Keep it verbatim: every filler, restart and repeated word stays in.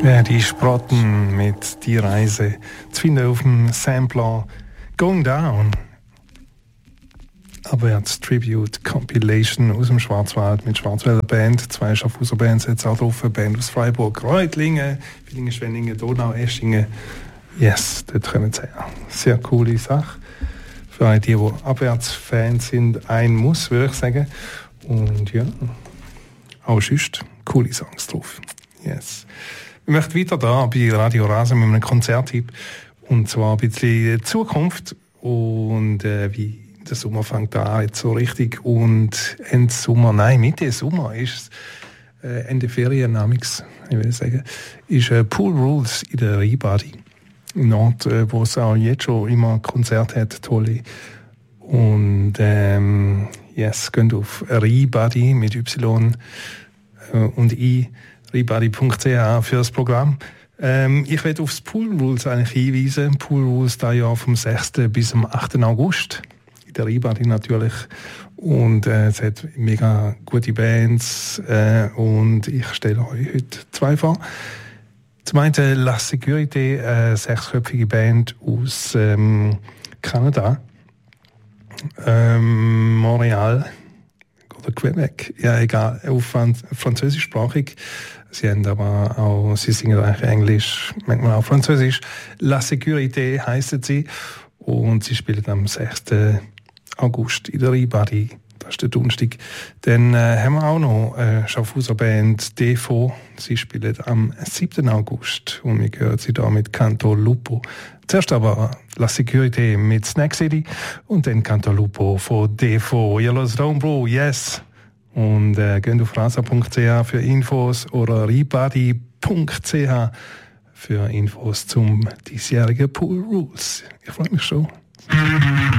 Ja, die Sprotten mit «Die Reise» zu finden auf dem Sampler «Going Down». Aber jetzt Tribute Compilation aus dem Schwarzwald mit Schwarzwälder Band, zwei Schaffhauser Bands jetzt auch drauf, eine Band aus Freiburg, Reutlingen, Villingen, Schwenningen, Donau, Eschingen. Yes, dort kommen sie her. Sehr coole Sache. Für alle, die, die Abwärtsfans sind, ein Muss, würde ich sagen. Und ja, auch sonst coole Songs drauf. Yes. Ich möchte weiter da bei Radio Rasen mit einem Konzerttipp. Und zwar ein bisschen Zukunft. Und äh, wie der Sommer fängt da jetzt so richtig. Und Ende Sommer, nein, Mitte Sommer ist es, äh, Ende Ferien, namens, ich will sagen, ist äh, Pool Rules in der Rheinbadi. Im Nord, äh, wo es auch jetzt schon immer Konzerte hat, tolle. Und ähm, yes, geht auf Rheinbadi mit Y äh, und I. rheinbadi punkt c h für das Programm. Ähm, ich werde aufs Pool Rules eigentlich hinweisen. Pool Rules da ja vom sechsten bis zum achten August. In der Rheinbadi natürlich. Und äh, es hat mega gute Bands. Äh, und ich stelle euch heute zwei vor. Zum einen La Sécurité, eine sechsköpfige Band aus ähm, Kanada. Ähm, Montreal. Oder Quebec. Ja, egal. Auf französischsprachig. Sie haben aber auch, sie singen eigentlich Englisch, manchmal auch Französisch. La Sécurité heisst sie. Und sie spielen am sechsten August in der Rheinbadi. Das ist der Donnerstag. Dann äh, haben wir auch noch eine Schaffhauser Band D V. Sie spielen am siebten August. Und wir hören sie da mit Canto Lupo. Zuerst aber La Sécurité mit Snack City. Und dann Canto Lupo von D V. Yellow Stone Bro, yes! Und äh, geht auf rasa punkt c h für Infos oder rheinbadi punkt c h für Infos zum diesjährigen Pool Rules. Ich freue mich schon.